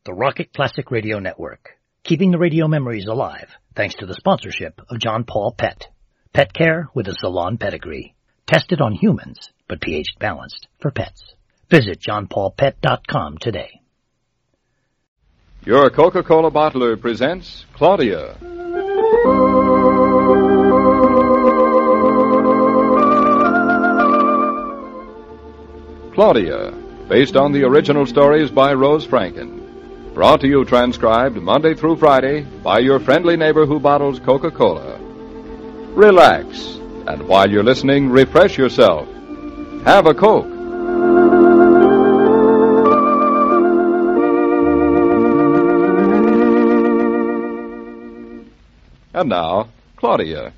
the Rocket Classic Radio Network, keeping the radio memories alive thanks to the sponsorship of John Paul Pet. Pet care with a salon pedigree. Tested on humans, but pH balanced for pets. Visit johnpaulpet.com today. Your Coca-Cola bottler presents Claudia. Claudia, based on the original stories by Rose Franken. Brought to you transcribed Monday through Friday by your friendly neighbor who bottles Coca-Cola. Relax, and while you're listening, refresh yourself. Have a Coke. And now, Claudia.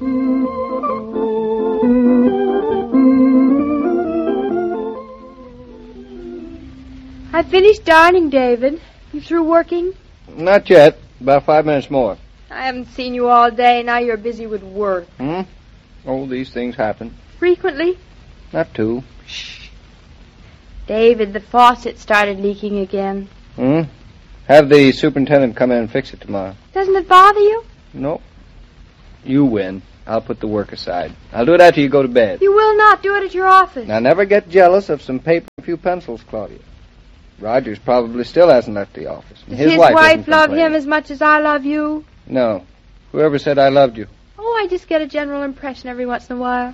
I finished darning, David. You through working? Not yet. About 5 minutes more. I haven't seen you all day. Now you're busy with work. Oh, these things happen. Frequently? Not too. Shh. David, the faucet started leaking again. Have the superintendent come in and fix it tomorrow. Doesn't it bother you? No. You win. I'll put the work aside. I'll do it after you go to bed. You will not do it at your office. Now, never get jealous of some paper and a few pencils, Claudia. Rogers probably still hasn't left the office. Does his wife love him as much as I love you? No. Whoever said I loved you? Oh, I just get a general impression every once in a while.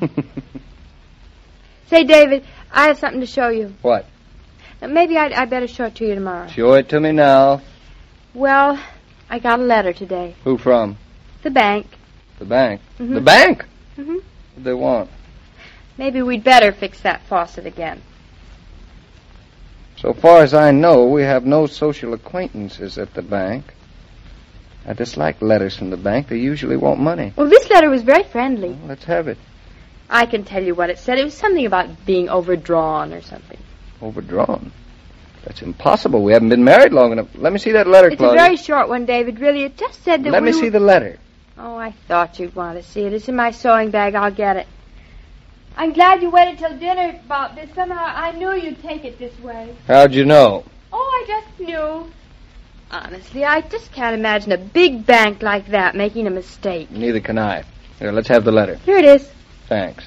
Say, David, I have something to show you. What? Maybe I'd better show it to you tomorrow. Show it to me now. Well, I got a letter today. Who from? The bank. The bank? Mm-hmm. The bank? Mm-hmm. What do they want? Maybe we'd better fix that faucet again. So far as I know, we have no social acquaintances at the bank. I dislike letters from the bank. They usually want money. Well, this letter was very friendly. Well, let's have it. I can tell you what it said. It was something about being overdrawn or something. Overdrawn? That's impossible. We haven't been married long enough. Let me see that letter, Claudia. It's a very short one, David. Really, it just said that Let me see the letter. Oh, I thought you'd want to see it. It's in my sewing bag. I'll get it. I'm glad you waited till dinner about this. Somehow I knew you'd take it this way. How'd you know? Oh, I just knew. Honestly, I just can't imagine a big bank like that making a mistake. Neither can I. Here, let's have the letter. Here it is. Thanks.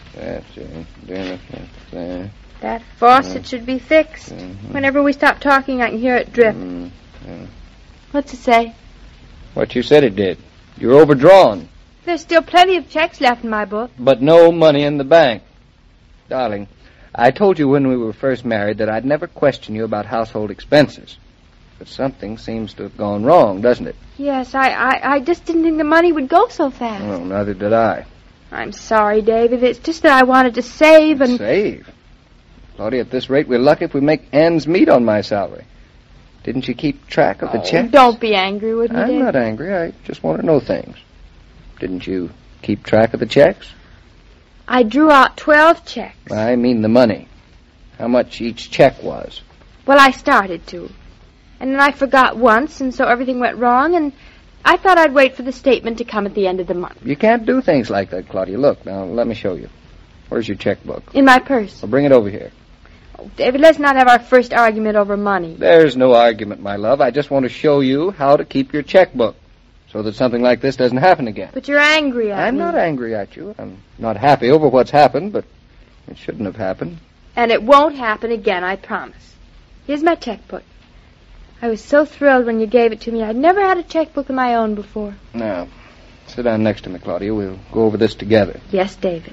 That faucet should be fixed. Whenever we stop talking, I can hear it drip. What's it say? What you said it did. You're overdrawn. There's still plenty of checks left in my book. But no money in the bank. Darling, I told you when we were first married that I'd never question you about household expenses. But something seems to have gone wrong, doesn't it? Yes, I just didn't think the money would go so fast. Well, neither did I. I'm sorry, David. It's just that I wanted to save and... Save? Claudia, at this rate, we're lucky if we make ends meet on my salary. Didn't you keep track of the checks? Don't be angry with me, I'm David. not angry. I just want to know things. Didn't you keep track of the checks? I drew out 12 checks. I mean the money. How much each check was. Well, I started to. And then I forgot once, and so everything went wrong, and I thought I'd wait for the statement to come at the end of the month. You can't do things like that, Claudia. Look, now, let me show you. Where's your checkbook? In my purse. Well, bring it over here. Oh, David, let's not have our first argument over money. There's no argument, my love. I just want to show you how to keep your checkbook so that something like this doesn't happen again. But you're angry at me. I'm not angry at you. I'm not happy over what's happened, but it shouldn't have happened. And it won't happen again, I promise. Here's my checkbook. I was so thrilled when you gave it to me. I'd never had a checkbook of my own before. Now, sit down next to me, Claudia. We'll go over this together. Yes, David.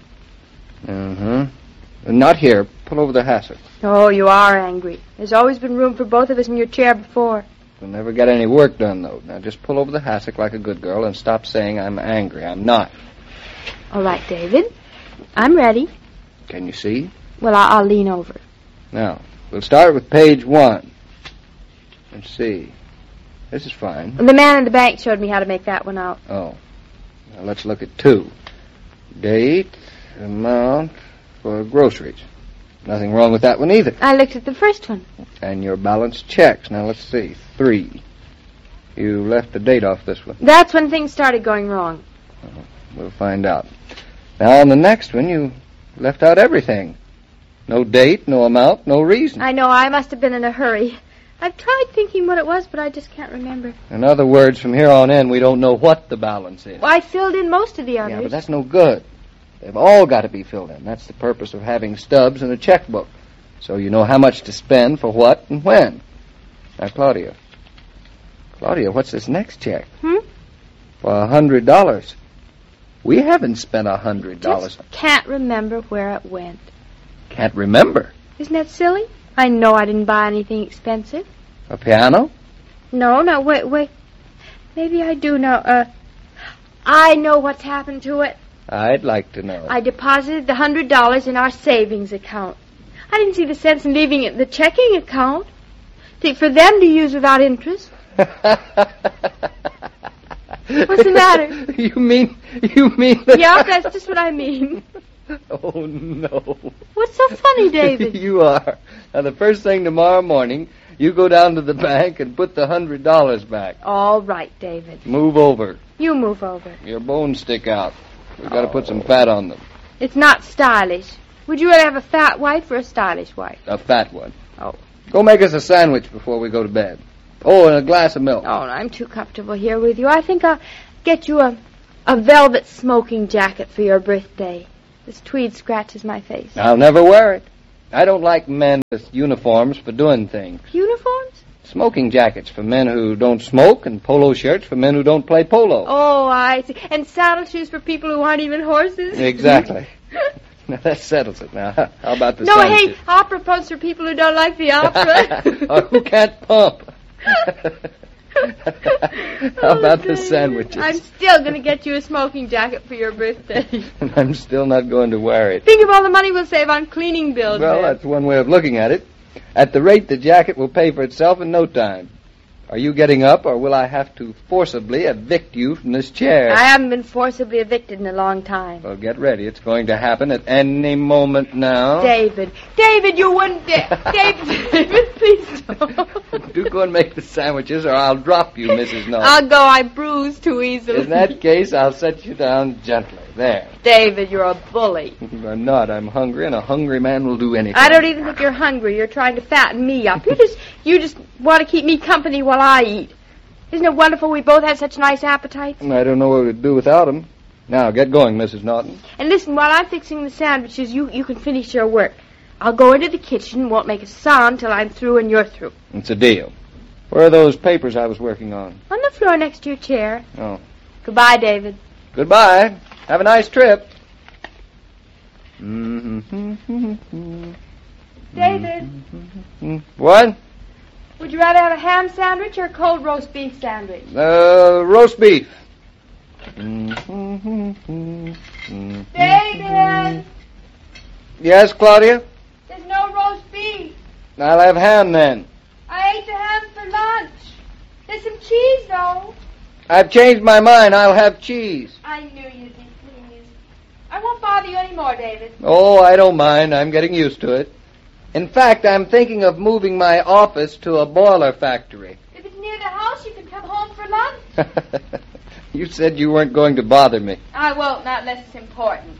Not here. Pull over the hassock. Oh, you are angry. There's always been room for both of us in your chair before. We'll never get any work done, though. Now, just pull over the hassock like a good girl and stop saying I'm angry. I'm not. All right, David. I'm ready. Can you see? Well, I'll lean over. Now, we'll start with page 1. Let's see. This is fine. The man in the bank showed me how to make that one out. Oh. Now, let's look at 2. Date, amount for groceries. Nothing wrong with that one either. I looked at the first one. And your balanced checks. Now, let's see. 3. You left the date off this one. That's when things started going wrong. We'll find out. Now, on the next one, you left out everything. No date, no amount, no reason. I know. I must have been in a hurry. I've tried thinking what it was, but I just can't remember. In other words, from here on in, we don't know what the balance is. Well, I filled in most of the others. Yeah, but that's no good. They've all got to be filled in. That's the purpose of having stubs and a checkbook. So you know how much to spend for what and when. Now, Claudia, what's this next check? For $100. We haven't spent $100. Just can't remember where it went. Can't remember. Isn't that silly? I know I didn't buy anything expensive. A piano? No, wait. Maybe I do know. I know what's happened to it. I'd like to know. I deposited the $100 in our savings account. I didn't see the sense in leaving it in the checking account. For them to use without interest. What's the matter? You mean that... Yeah, that's just what I mean. Oh, no. What's so funny, David? You are. Now, the first thing tomorrow morning, you go down to the bank and put the $100 back. All right, David. Move over. You move over. Your bones stick out. We've got to put some fat on them. It's not stylish. Would you rather have a fat wife or a stylish wife? A fat one. Oh. Go make us a sandwich before we go to bed. Oh, and a glass of milk. Oh, I'm too comfortable here with you. I think I'll get you a velvet smoking jacket for your birthday. This tweed scratches my face. I'll never wear it. I don't like men with uniforms for doing things. Uniforms? Smoking jackets for men who don't smoke and polo shirts for men who don't play polo. Oh, I see. And saddle shoes for people who aren't even horses? Exactly. Now, that settles it. Now, how about the No, sandwiches? hey, opera pumps for people who don't like the opera. Or who can't pump. How about the sandwiches? I'm still going to get you a smoking jacket for your birthday. And I'm still not going to wear it. Think of all the money we'll save on cleaning bills. Well, then. that's one way of looking at it. At the rate the jacket will pay for itself in no time. Are you getting up, or will I have to forcibly evict you from this chair? I haven't been forcibly evicted in a long time. Well, get ready. It's going to happen at any moment now. David, you wouldn't David, please don't. Do go and make the sandwiches, or I'll drop you, Mrs. Norton. I'll go. I bruise too easily. In that case, I'll set you down gently. There. David, you're a bully. I'm not. I'm hungry, and a hungry man will do anything. I don't even think you're hungry. You're trying to fatten me up. You just want to keep me company while I eat. Isn't it wonderful we both have such nice appetites? I don't know what we'd do without him. Now, get going, Mrs. Norton. And listen, while I'm fixing the sandwiches, you can finish your work. I'll go into the kitchen, won't make a sound till I'm through and you're through. It's a deal. Where are those papers I was working on? On the floor next to your chair. Oh. Goodbye, David. Goodbye. Have a nice trip. David, What? would you rather have a ham sandwich or a cold roast beef sandwich? Roast beef. David, Yes, Claudia? there's no roast beef. I'll have ham then. I ate the ham for lunch. There's some cheese, though. I've changed my mind. I'll have cheese. I knew you'd be pleased. I won't bother you anymore, David. Oh, I don't mind. I'm getting used to it. In fact, I'm thinking of moving my office to a boiler factory. If it's near the house, you can come home for lunch. You said you weren't going to bother me. I won't, not unless it's important.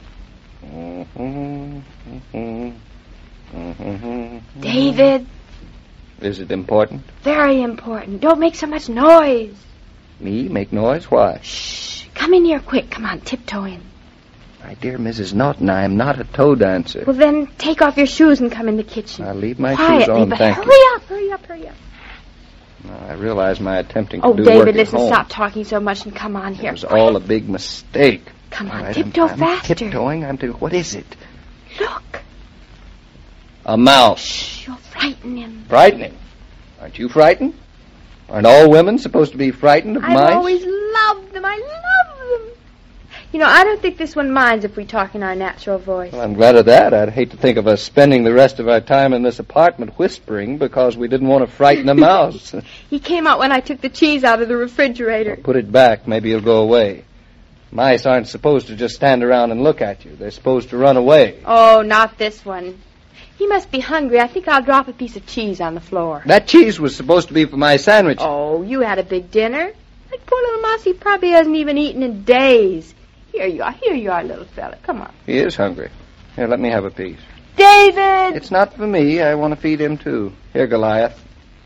David, Is it important? very important. Don't make so much noise. Me? Make noise? Why? Shh. Come in here quick. Come on, tiptoe in. My dear Mrs. Norton, I am not a toe dancer. Well, then take off your shoes and come in the kitchen. I'll leave my Quietly, shoes on, but thank hurry you. up, hurry up, hurry up. Now, I realize my attempting to Oh, do work David, at listen, home. stop talking so much and come on here. It was all a big mistake. Come on, All right, tiptoe I'm faster. tiptoeing. What is it? Look. A mouse. Shh, you'll frighten him. Frightening. Aren't you frightened? Aren't all women supposed to be frightened of mice? I've always loved them. I love them. You know, I don't think this one minds if we talk in our natural voice. Well, I'm glad of that. I'd hate to think of us spending the rest of our time in this apartment whispering because we didn't want to frighten a mouse. He came out when I took the cheese out of the refrigerator. Put it back. Maybe it'll go away. Mice aren't supposed to just stand around and look at you. They're supposed to run away. Oh, not this one. He must be hungry. I think I'll drop a piece of cheese on the floor. That cheese was supposed to be for my sandwich. Oh, you had a big dinner. That poor little mouse, he probably hasn't even eaten in days. Here you are, little fella. Come on. He is hungry. Here, let me have a piece. David! It's not for me. I want to feed him, too. Here, Goliath.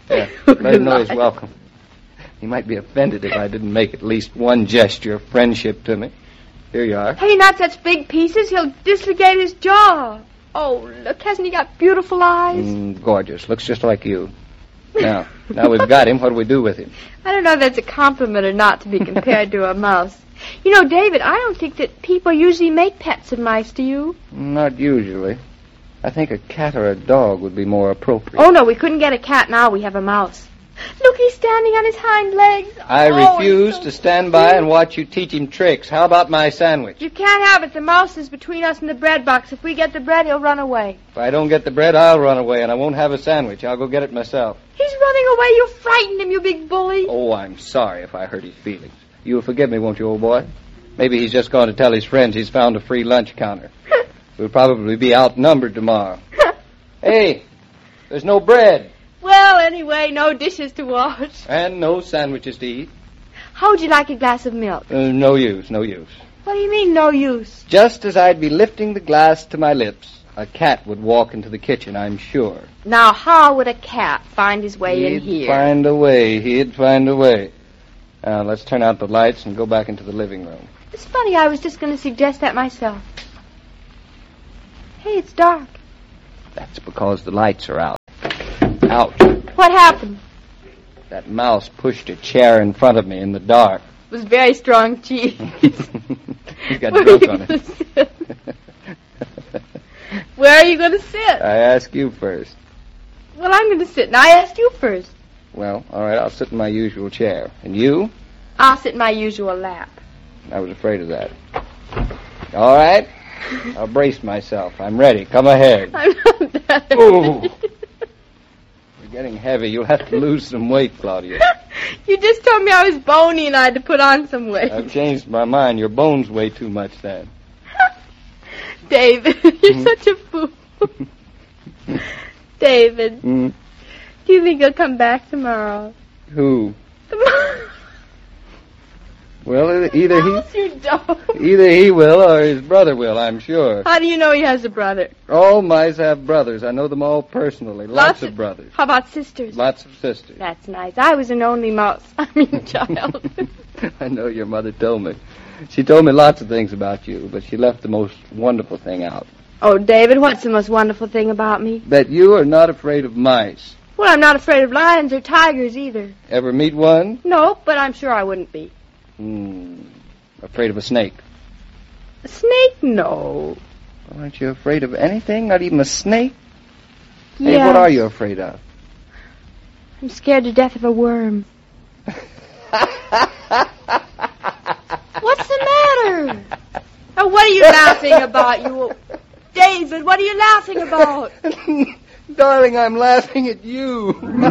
Yeah, let him know he's welcome. He might be offended if I didn't make at least one gesture of friendship to me. Here you are. Hey, not such big pieces. He'll dislocate his jaw. Oh, look, hasn't he got beautiful eyes? Gorgeous. Looks just like you. Now we've got him. What do we do with him? I don't know if that's a compliment or not to be compared to a mouse. You know, David, I don't think that people usually make pets of mice, do you? Not usually. I think a cat or a dog would be more appropriate. Oh, no, we couldn't get a cat now. We have a mouse. Look, he's standing on his hind legs. I refuse to stand by and watch you teach him tricks. How about my sandwich? You can't have it. The mouse is between us and the bread box. If we get the bread, he'll run away. If I don't get the bread, I'll run away, and I won't have a sandwich. I'll go get it myself. He's running away. You frightened him, you big bully. Oh, I'm sorry if I hurt his feelings. You'll forgive me, won't you, old boy? Maybe he's just going to tell his friends he's found a free lunch counter. We'll probably be outnumbered tomorrow. Hey, there's no bread. Well, anyway, no dishes to wash. And no sandwiches to eat. How would you like a glass of milk? No use, no use. What do you mean, no use? Just as I'd be lifting the glass to my lips, a cat would walk into the kitchen, I'm sure. Now, how would a cat find his way in here? He'd find a way. Now, let's turn out the lights and go back into the living room. It's funny, I was just going to suggest that myself. Hey, it's dark. That's because the lights are out. Ouch. What happened? That mouse pushed a chair in front of me in the dark. It was very strong cheese. He's got drunk on it. Where are you going to sit? I ask you first. Well, I'm going to sit, and I asked you first. Well, all right, I'll sit in my usual chair. And you? I'll sit in my usual lap. I was afraid of that. All right. I'll brace myself. I'm ready. Come ahead. I'm not that. Ooh. You're getting heavy. You'll have to lose some weight, Claudia. You just told me I was bony and I had to put on some weight. I've changed my mind. Your bones weigh too much then. David, you're such a fool. David, do you think he'll come back tomorrow? Who? Well, either he will or his brother will, I'm sure. How do you know he has a brother? All mice have brothers. I know them all personally. Lots of brothers. How about sisters? Lots of sisters. That's nice. I was an only mouse. Child. I know your mother told me. She told me lots of things about you, but she left the most wonderful thing out. Oh, David, what's the most wonderful thing about me? That you are not afraid of mice. Well, I'm not afraid of lions or tigers either. Ever meet one? No, but I'm sure I wouldn't be. Afraid of a snake? A snake? No. Aren't you afraid of anything? Not even a snake? Yeah. Hey, what are you afraid of? I'm scared to death of a worm. What's the matter? Oh, what are you laughing about, you... David, what are you laughing about? Darling, I'm laughing at you.